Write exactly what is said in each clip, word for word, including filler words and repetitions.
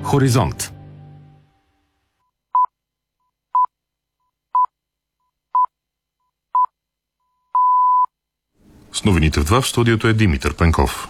Хоризонт. С новините в два в студиото е Димитър Пенков.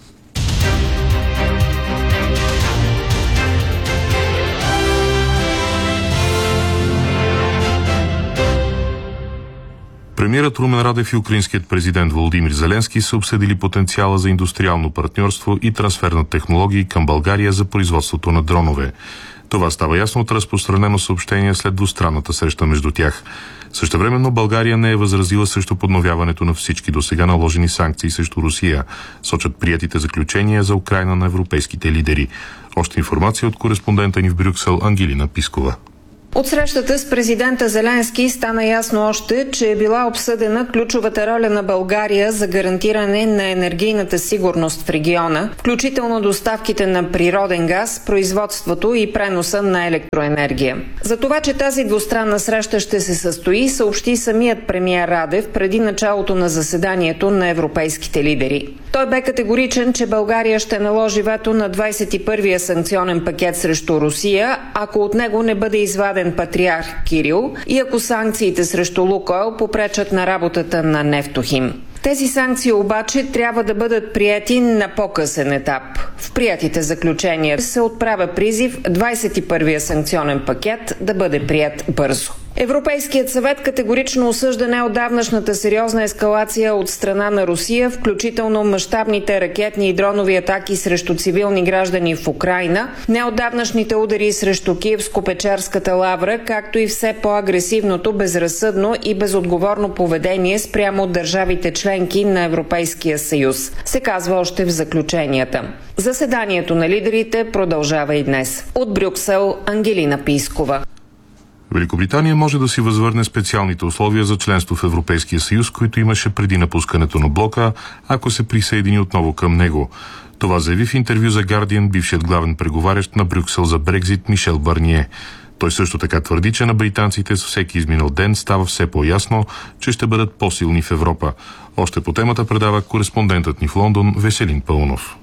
Премиерът Румен Радев и украинският президент Володимир Зеленски са обсъдили потенциала за индустриално партньорство и трансфер на технологии към България за производството на дронове. Това става ясно от разпространено съобщение след двустранната среща между тях. Същевременно България не е възразила срещу подновяването на всички досега наложени санкции срещу Русия, сочат приетите заключения за Украйна на европейските лидери. Още информация от кореспондента ни в Брюксел Ангелина Пискова. От срещата с президента Зеленски стана ясно още, че е била обсъдена ключовата роля на България за гарантиране на енергийната сигурност в региона, включително доставките на природен газ, производството и преноса на електроенергия. За това, че тази двустранна среща ще се състои, съобщи самият премиер Радев преди началото на заседанието на европейските лидери. Той бе категоричен, че България ще наложи вето на двадесет и първия санкционен пакет срещу Русия, ако от него не бъде изваден патриарх Кирил и ако санкциите срещу Лукойл попречат на работата на Нефтохим. Тези санкции обаче трябва да бъдат приети на по-късен етап. В приетите заключения се отправя призив двадесет и първия санкционен пакет да бъде приет бързо. Европейският съвет категорично осъжда неотдавнашната сериозна ескалация от страна на Русия, включително мащабните ракетни и дронови атаки срещу цивилни граждани в Украйна, неотдавнашните удари срещу Киевско-Печерската лавра, както и все по-агресивното, безразсъдно и безотговорно поведение спрямо държавите членки на Европейския съюз, се казва още в заключенията. Заседанието на лидерите продължава и днес. От Брюксел Ангелина Пискова. Великобритания може да си възвърне специалните условия за членство в Европейския съюз, които имаше преди напускането на блока, ако се присъедини отново към него. Това заяви в интервю за Guardian бившият главен преговарящ на Брюксел за Брекзит Мишел Барние. Той също така твърди, че на британците с всеки изминал ден става все по-ясно, че ще бъдат по-силни в Европа. Още по темата предава кореспондентът ни в Лондон Веселин Паунов.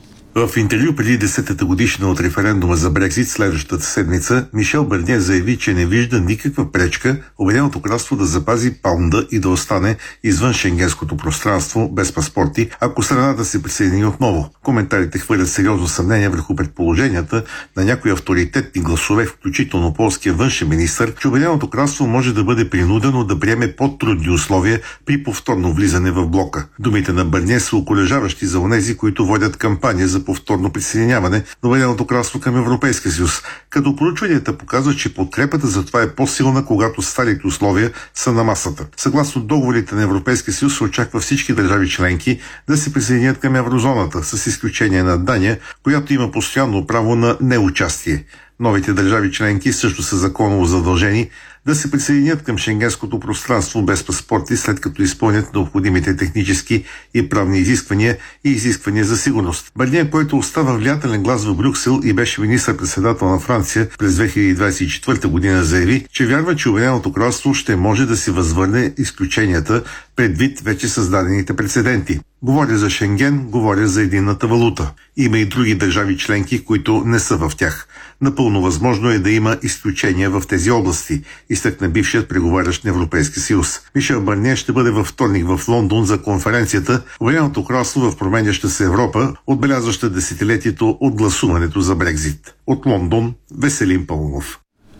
В интервю преди десетата годишна от референдума за Брекзит следващата седмица, Мишел Барние заяви, че не вижда никаква пречка Обединеното кралство да запази паунда и да остане извън шенгенското пространство без паспорти, ако страната се присъедини отново. Коментарите хвърлят сериозно съмнение върху предположенията на някои авторитетни гласове, включително полския външен министър, че Обединеното кралство може да бъде принудено да приеме по-трудни условия при повторно влизане в блока. Думите на Барние са околежаващи за онези, които водят кампания за повторно присъединяване на Обединеното кралство към Европейския съюз, като проучванията показват, че подкрепата за това е по-силна, когато старите условия са на масата. Съгласно договорите на Европейския съюз се очаква всички държави членки да се присъединят към еврозоната, с изключение на Дания, която има постоянно право на неучастие. Новите държави членки също са законово задължени да се присъединят към шенгенското пространство без паспорти, след като изпълнят необходимите технически и правни изисквания и изисквания за сигурност. Барние, който остава влиятелен глас в Брюксел и беше министър-председател на Франция през две хиляди двадесет и четвърта година, заяви, че вярва, че Обединеното кралство ще може да се възвърне изключенията предвид вече създадените прецеденти. Говоря за Шенген, говоря за единната валута. Има и други държави членки, които не са в тях. Напълно възможно е да има изключения в тези области, изтъкна бившият преговарящ на Европейския съюз. Мишел Барние ще бъде във вторник в Лондон за конференцията Обединеното кралство в променяща се Европа, отбелязваща десетилетието от гласуването за Брекзит. От Лондон Веселин Паунов.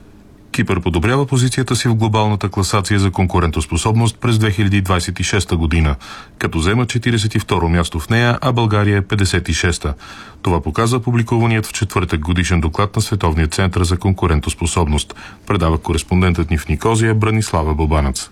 Кипър подобрява позицията си в глобалната класация за конкурентоспособност през две хиляди двадесет и шеста година, като взема четиридесет и второ място в нея, а България е петдесет и шеста. Това показва публикуваният в четвъртък годишен доклад на Световния център за конкурентоспособност, предава кореспондентът ни в Никозия Бранислава Бобанец.